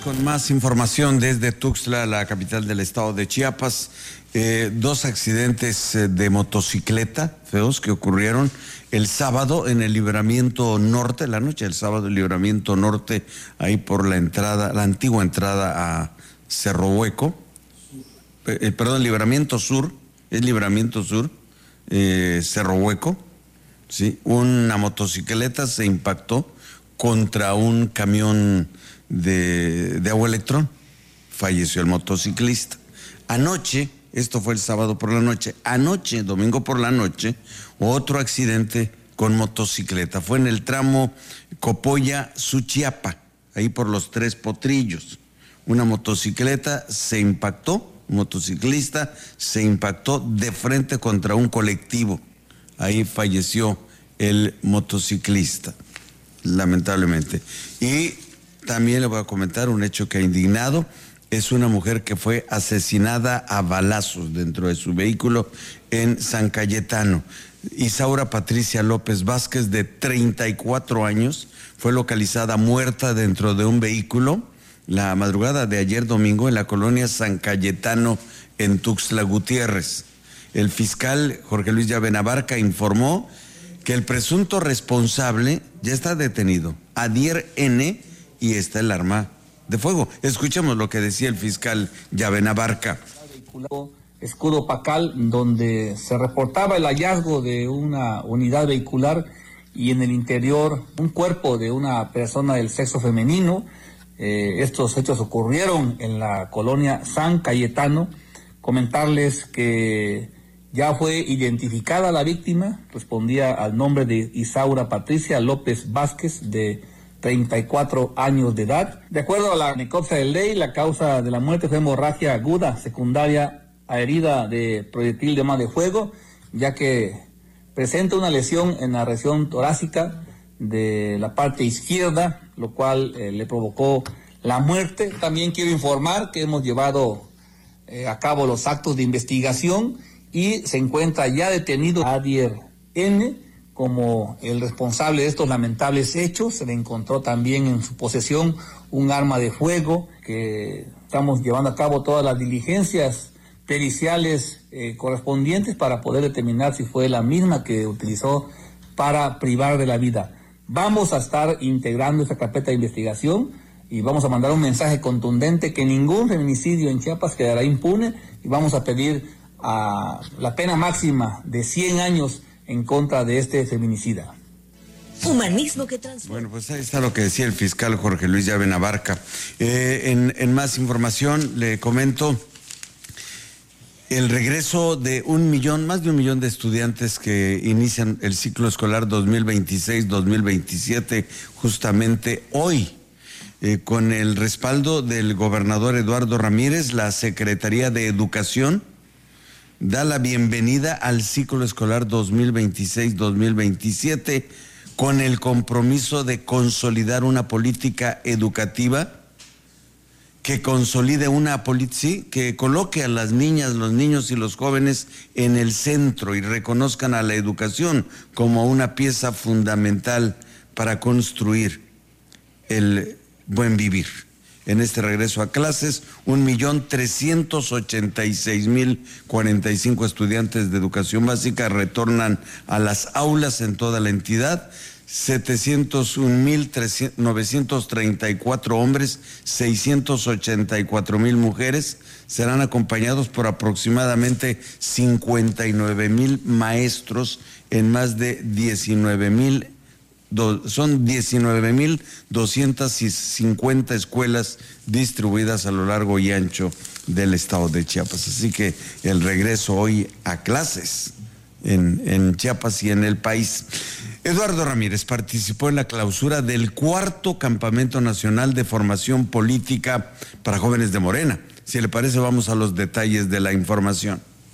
con más información desde Tuxtla, la capital del estado de Chiapas. Dos accidentes de motocicleta feos que ocurrieron el sábado en el Libramiento Norte, la noche del sábado, el Libramiento Norte, ahí por la entrada, la antigua entrada a Cerro Hueco. Perdón, Libramiento Sur, es Libramiento Sur, Cerro Hueco, ¿sí? Una motocicleta se impactó contra un camión de agua electrón. Falleció el motociclista. Anoche, esto fue el sábado por la noche, anoche, domingo por la noche, otro accidente con motocicleta. Fue en el tramo Copolla-Suchiapa, ahí por los Tres Potrillos. Una motocicleta se impactó, un motociclista se impactó de frente contra un colectivo. Ahí falleció el motociclista, lamentablemente. Y también le voy a comentar un hecho que ha indignado. Es una mujer que fue asesinada a balazos dentro de su vehículo en San Cayetano. Isaura Patricia López Vázquez, de 34 años, fue localizada muerta dentro de un vehículo la madrugada de ayer domingo en la colonia San Cayetano, en Tuxtla Gutiérrez. El fiscal Jorge Luis Llave Abarca informó que el presunto responsable ya está detenido, Adier N., y está el arma de fuego. Escuchemos lo que decía el fiscal Llave Abarca. Escudo Pacal, donde se reportaba el hallazgo de una unidad vehicular y en el interior un cuerpo de una persona del sexo femenino. Estos hechos ocurrieron en la colonia San Cayetano. Comentarles que ya fue identificada la víctima, respondía al nombre de Isaura Patricia López Vázquez, de 34 años de edad. De acuerdo a la necropsia de ley, la causa de la muerte fue hemorragia aguda secundaria a herida de proyectil de arma de fuego, ya que presenta una lesión en la región torácica de la parte izquierda, lo cual le provocó la muerte. También quiero informar que hemos llevado a cabo los actos de investigación y se encuentra ya detenido Adier N. como el responsable de estos lamentables hechos. Se le encontró también en su posesión un arma de fuego, que estamos llevando a cabo todas las diligencias periciales correspondientes para poder determinar si fue la misma que utilizó para privar de la vida. Vamos a estar integrando esta carpeta de investigación y vamos a mandar un mensaje contundente que ningún feminicidio en Chiapas quedará impune, y vamos a pedir la pena máxima de 100 años en contra de este feminicida. Humanismo que transforma. Bueno, pues ahí está lo que decía el fiscal Jorge Luis Llave Abarca. En más información le comento el regreso de más de un millón de estudiantes que inician el ciclo escolar 2026-2027 justamente hoy. Con el respaldo del gobernador Eduardo Ramírez, la Secretaría de Educación da la bienvenida al ciclo escolar 2026-2027 con el compromiso de consolidar una política educativa que consolide que coloque a las niñas, los niños y los jóvenes en el centro y reconozcan a la educación como una pieza fundamental para construir el buen vivir. En este regreso a clases, 1,386,045 estudiantes de educación básica retornan a las aulas en toda la entidad. 701,934 hombres, 684,000 mujeres serán acompañados por aproximadamente 59,000 maestros en más de 19,250 escuelas distribuidas a lo largo y ancho del estado de Chiapas. Así que el regreso hoy a clases en Chiapas y en el país. Eduardo Ramírez participó en la clausura del 4º Campamento Nacional de Formación Política para Jóvenes de Morena. Si le parece, vamos a los detalles de la información.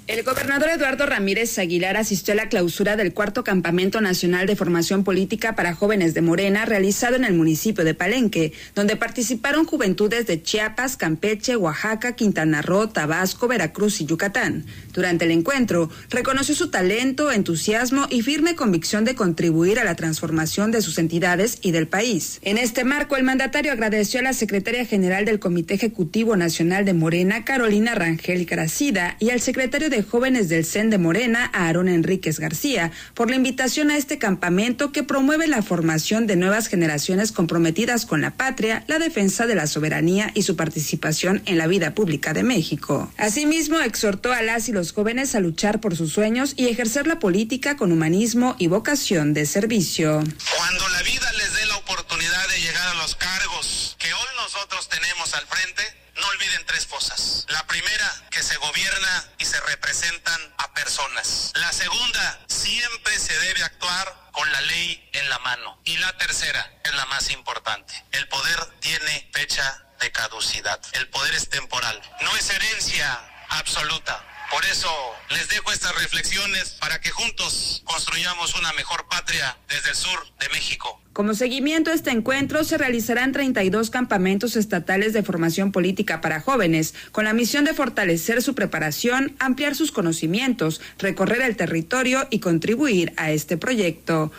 El gobernador Eduardo Ramírez Aguilar asistió a la clausura del 4º Campamento Nacional de Formación Política para Jóvenes de Morena, realizado en el municipio de Palenque, donde participaron juventudes de Chiapas, Campeche, Oaxaca, Quintana Roo, Tabasco, Veracruz y Yucatán. Durante el encuentro, reconoció su talento, entusiasmo y firme convicción de contribuir a la transformación de sus entidades y del país. En este marco, el mandatario agradeció a la secretaria general del Comité Ejecutivo Nacional de Morena, Carolina Rangel Garcida, y al secretario de Jóvenes del CEN de Morena, Aarón Enríquez García, por la invitación a este campamento que promueve la formación de nuevas generaciones comprometidas con la patria, la defensa de la soberanía y su participación en la vida pública de México. Asimismo, exhortó a las y los jóvenes a luchar por sus sueños y ejercer la política con humanismo y vocación de servicio. Cuando la vida les dé la oportunidad de llegar a los cargos que hoy nosotros tenemos al frente, no olviden 3 cosas. La primera, que se gobierna y se representan a personas. La segunda, siempre se debe actuar con la ley en la mano. Y la tercera, es la más importante. El poder tiene fecha de caducidad. El poder es temporal. No es herencia absoluta. Por eso les dejo estas reflexiones para que juntos construyamos una mejor patria desde el sur de México. Como seguimiento a este encuentro, se realizarán 32 campamentos estatales de formación política para jóvenes, con la misión de fortalecer su preparación, ampliar sus conocimientos, recorrer el territorio y contribuir a este proyecto.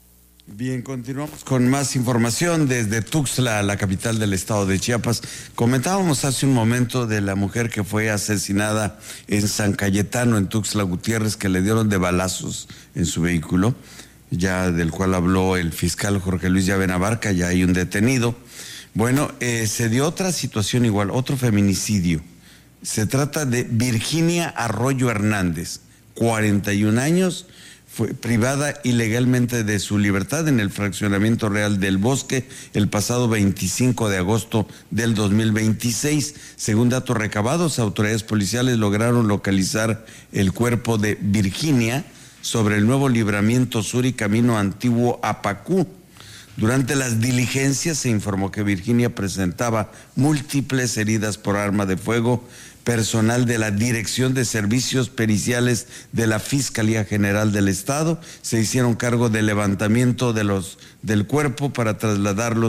Bien, continuamos con más información desde Tuxtla, la capital del estado de Chiapas. Comentábamos hace un momento de la mujer que fue asesinada en San Cayetano, en Tuxtla Gutiérrez, que le dieron de balazos en su vehículo, ya del cual habló el fiscal Jorge Luis Llave Navarca, ya hay un detenido. Bueno, se dio otra situación igual, otro feminicidio. Se trata de Virginia Arroyo Hernández, 41 años, fue privada ilegalmente de su libertad en el fraccionamiento Real del Bosque el pasado 25 de agosto del 2026. Según datos recabados, autoridades policiales lograron localizar el cuerpo de Virginia sobre el nuevo libramiento sur y camino antiguo a Pacú. Durante las diligencias se informó que Virginia presentaba múltiples heridas por arma de fuego. Personal de la Dirección de Servicios Periciales de la Fiscalía General del Estado se hicieron cargo del levantamiento del cuerpo para trasladarlo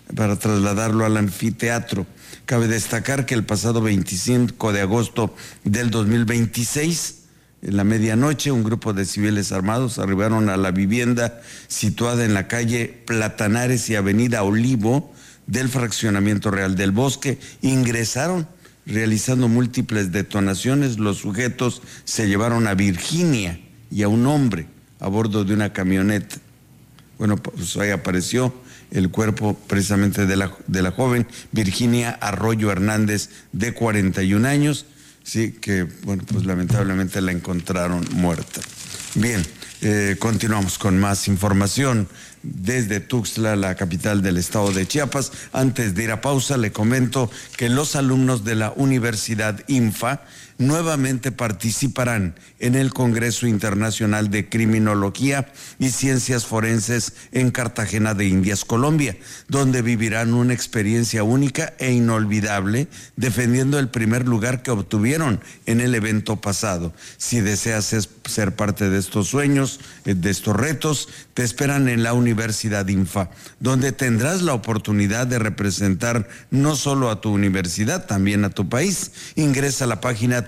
al anfiteatro. Cabe destacar que el pasado 25 de agosto del 2026, en la medianoche, un grupo de civiles armados arribaron a la vivienda situada en la calle Platanares y Avenida Olivo del fraccionamiento Real del Bosque. Ingresaron realizando múltiples detonaciones. Los sujetos se llevaron a Virginia y a un hombre a bordo de una camioneta. Bueno, pues ahí apareció el cuerpo precisamente de la joven Virginia Arroyo Hernández, de 41 años, sí, que bueno, pues lamentablemente la encontraron muerta. Bien, continuamos con más información desde Tuxtla, la capital del estado de Chiapas. Antes de ir a pausa, le comento que los alumnos de la Universidad INFA nuevamente participarán en el Congreso Internacional de Criminología y Ciencias Forenses en Cartagena de Indias, Colombia, donde vivirán una experiencia única e inolvidable, defendiendo el primer lugar que obtuvieron en el evento pasado. Si deseas ser parte de estos sueños, de estos retos, te esperan en la Universidad INFA, donde tendrás la oportunidad de representar no solo a tu universidad, también a tu país. Ingresa a la página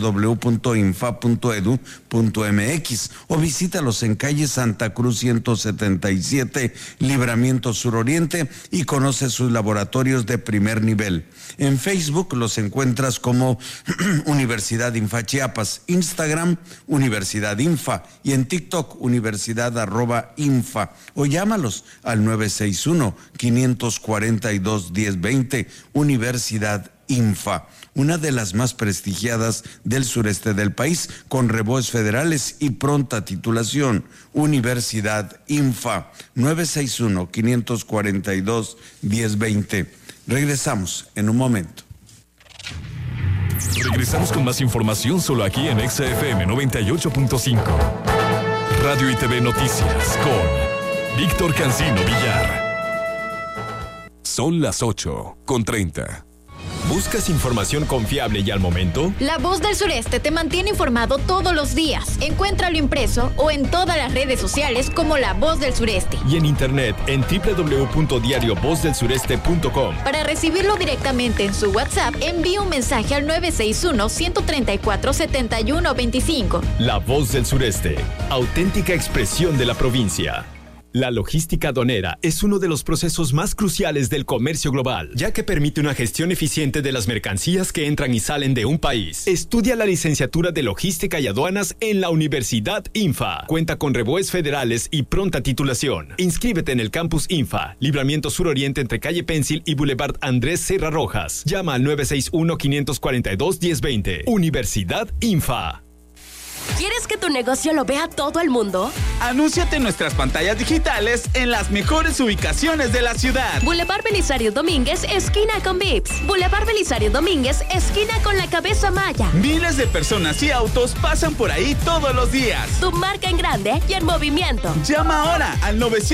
www.infa.edu.mx o visítalos en calle Santa Cruz 177, Libramiento Suroriente, y conoce sus laboratorios de primer nivel. En Facebook los encuentras como Universidad INFA Chiapas, Instagram Universidad INFA y en TikTok Universidad@INFA, o llámalos al 961-542-1020. Universidad INFA, una de las más prestigiadas del sureste del país, con reboes federales y pronta titulación. Universidad INFA, 961-542-1020. Regresamos en un momento. Regresamos con más información solo aquí en XFM 98.5. Radio y TV Noticias con Víctor Cancino Villar. Son las 8:30. ¿Buscas información confiable y al momento? La Voz del Sureste te mantiene informado todos los días. Encuéntralo impreso o en todas las redes sociales como La Voz del Sureste. Y en internet en www.diariovozdelsureste.com. Para recibirlo directamente en su WhatsApp, envíe un mensaje al 961-134-7125. La Voz del Sureste, auténtica expresión de la provincia. La logística aduanera es uno de los procesos más cruciales del comercio global, ya que permite una gestión eficiente de las mercancías que entran y salen de un país. Estudia la licenciatura de Logística y Aduanas en la Universidad INFA. Cuenta con revés federales y pronta titulación. Inscríbete en el Campus INFA, Libramiento Suroriente entre Calle Pencil y Boulevard Andrés Serra Rojas. Llama al 961-542-1020. Universidad INFA. ¿Quieres que tu negocio lo vea todo el mundo? Anúnciate en nuestras pantallas digitales en las mejores ubicaciones de la ciudad. Boulevard Belisario Domínguez, esquina con Vips. Boulevard Belisario Domínguez, esquina con la Cabeza Maya. Miles de personas y autos pasan por ahí todos los días. Tu marca en grande y en movimiento. Llama ahora al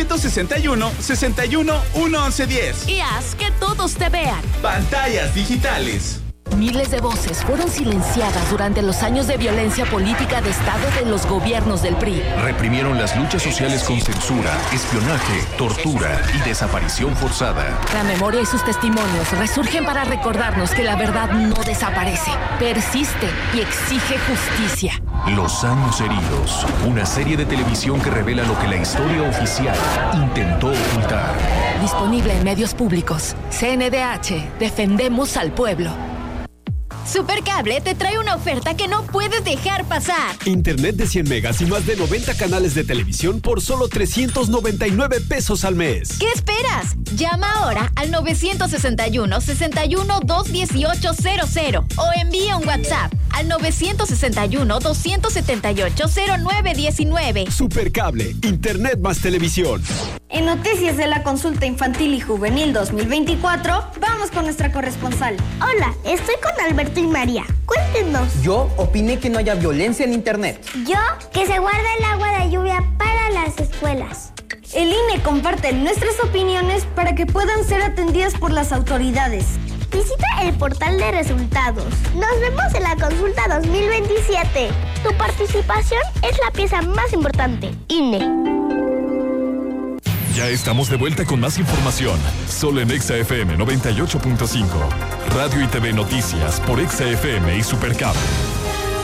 961-61-11110. Y haz que todos te vean. Pantallas digitales. Miles de voces fueron silenciadas durante los años de violencia política de Estado de los gobiernos del PRI. Reprimieron las luchas sociales con censura, espionaje, tortura y desaparición forzada. La memoria y sus testimonios resurgen para recordarnos que la verdad no desaparece, persiste y exige justicia. Los años heridos, una serie de televisión que revela lo que la historia oficial intentó ocultar. Disponible en medios públicos. CNDH, defendemos al pueblo. Supercable te trae una oferta que no puedes dejar pasar. Internet de 100 megas y más de 90 canales de televisión por solo 399 pesos al mes. ¿Qué esperas? Llama ahora al 961-61-21800 o envía un WhatsApp al 961-278-0919. Supercable, Internet más televisión. En noticias de la consulta infantil y juvenil 2024, vamos con nuestra corresponsal. Hola, estoy con Alberto y María. Cuéntenos. Yo opiné que no haya violencia en internet. Yo, que se guarda el agua de lluvia para las escuelas. El INE comparte nuestras opiniones para que puedan ser atendidas por las autoridades. Visita el portal de resultados. Nos vemos en la consulta 2027. Tu participación es la pieza más importante. INE. Ya estamos de vuelta con más información, solo en Exa FM 98.5. Radio y TV Noticias por Exa FM y Supercable.